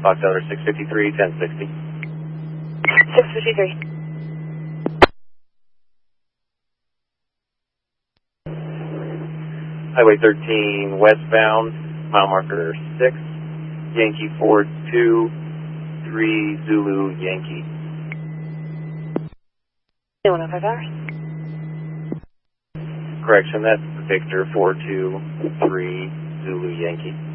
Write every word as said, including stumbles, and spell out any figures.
Fox Elder six fifty-three, ten sixty. six fifty-three. Highway thirteen westbound, mile marker six, Yankee four two three Zulu Yankee. one oh five hours. Correction, that's Victor four two three Zulu Yankee.